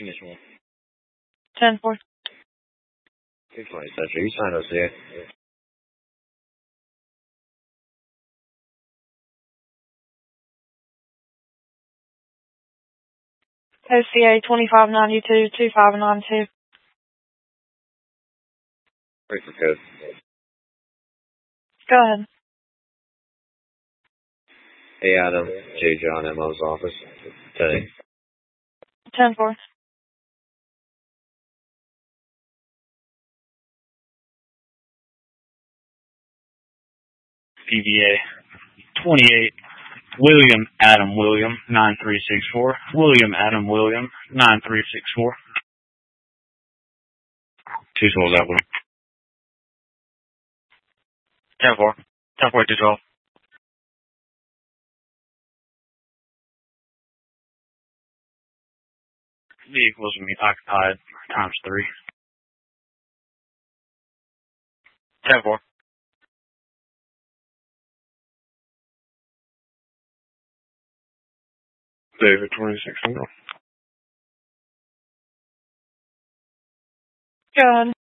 Condition 1. 10-4. 220 Central. You signed OCA. OCA 2592-2592. Wait for code. Go ahead. Hey, Adam. J. John, MO's office. Today. 10-4. PVA 28 William Adam William 9364. William Adam William 9364. 2 souls out, William. 10-4. 10-4 to 12. Vehicles will be occupied ×3. 10-4. David 26 Central. Go ahead.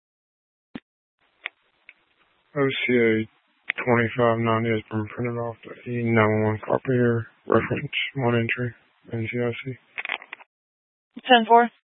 OCA 2590 has been printed off the E911 copy here. Reference 1 entry. NCIC. 10-4.